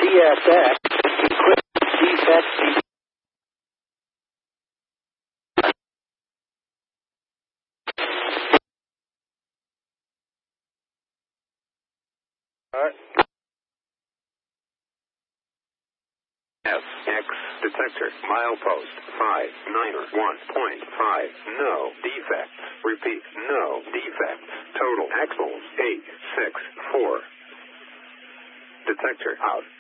CSX, equipment defect. SX detector milepost 591.5. No defects. Repeat, no defects. Total axles 864. Detector out.